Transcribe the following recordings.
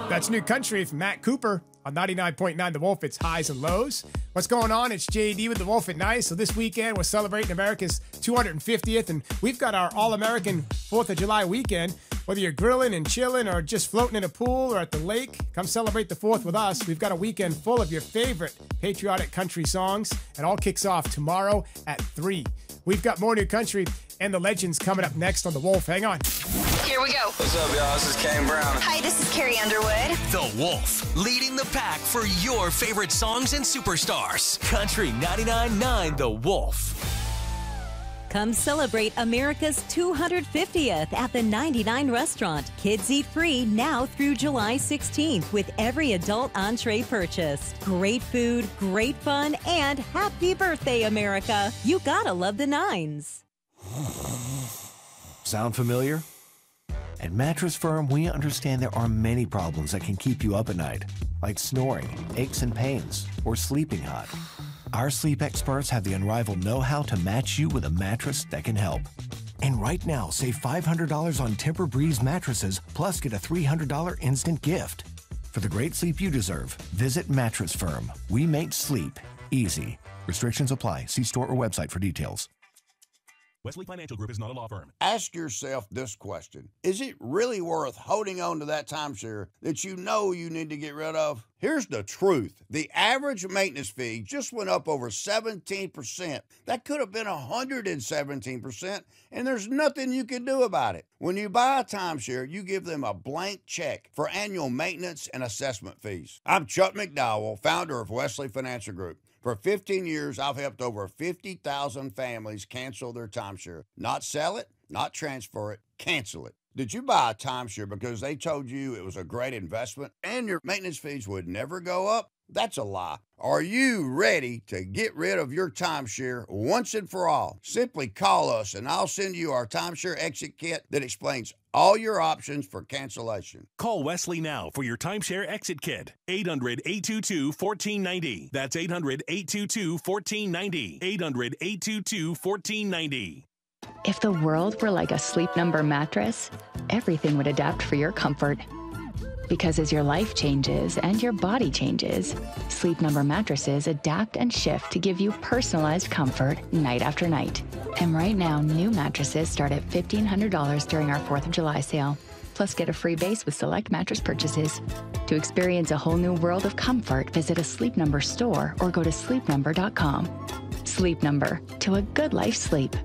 That's New Country from Matt Cooper on 99.9 The Wolf. It's highs and lows. What's going on? It's JD with The Wolf at Night. So this weekend, we're celebrating America's 250th, and we've got our All-American 4th of July weekend. Whether you're grilling and chilling or just floating in a pool or at the lake, come celebrate the 4th with us. We've got a weekend full of your favorite patriotic country songs. It all kicks off tomorrow at 3. We've got more New Country and the Legends coming up next on The Wolf. Hang on. Here we go. What's up, y'all? This is Kane Brown. Hi, this is Carrie Underwood. The Wolf, leading the pack for your favorite songs and superstars. Country 99.9 The Wolf. Come celebrate America's 250th at the 99 Restaurant. Kids eat free now through July 16th with every adult entree purchased. Great food, great fun, and happy birthday, America. You gotta love the nines. Sound familiar? At Mattress Firm, we understand there are many problems that can keep you up at night, like snoring, aches and pains, or sleeping hot. Our sleep experts have the unrivaled know-how to match you with a mattress that can help. And right now, save $500 on Tempur-Breeze mattresses, plus get a $300 instant gift. For the great sleep you deserve, visit Mattress Firm. We make sleep easy. Restrictions apply. See store or website for details. Wesley Financial Group is not a law firm. Ask yourself this question. Is it really worth holding on to that timeshare that you know you need to get rid of? Here's the truth. The average maintenance fee just went up over 17%. That could have been 117%, and there's nothing you can do about it. When you buy a timeshare, you give them a blank check for annual maintenance and assessment fees. I'm Chuck McDowell, founder of Wesley Financial Group. For 15 years, I've helped over 50,000 families cancel their timeshare. Not sell it, not transfer it, cancel it. Did you buy a timeshare because they told you it was a great investment and your maintenance fees would never go up? That's a lie. Are you ready to get rid of your timeshare once and for all? Simply call us and I'll send you our timeshare exit kit that explains all your options for cancellation. Call Wesley now for your timeshare exit kit. 800-822-1490. That's 800-822-1490. 800-822-1490. If the world were like a Sleep Number mattress, everything would adapt for your comfort. Because as your life changes and your body changes, Sleep Number mattresses adapt and shift to give you personalized comfort night after night. And right now, new mattresses start at $1,500 during our 4th of July sale. Plus, get a free base with select mattress purchases. To experience a whole new world of comfort, visit a Sleep Number store or go to sleepnumber.com. Sleep Number, to a good life sleep.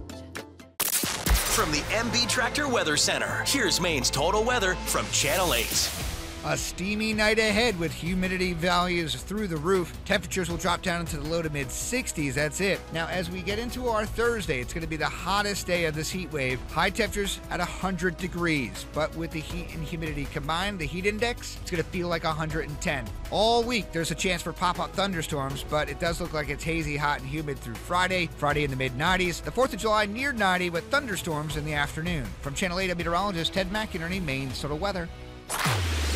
From the MB Tractor Weather Center, here's Maine's total weather from Channel 8. A steamy night ahead with humidity values through the roof. Temperatures will drop down into the low to mid 60s. That's it. Now, as we get into our Thursday, it's going to be the hottest day of this heat wave. High temperatures at 100 degrees. But with the heat and humidity combined, the heat index, it's going to feel like 110. All week, there's a chance for pop-up thunderstorms, but it does look like it's hazy, hot, and humid through Friday. Friday in the mid-90s. The 4th of July near 90 with thunderstorms in the afternoon. From Channel 8, meteorologist Ted McInerney, Maine's Total Weather.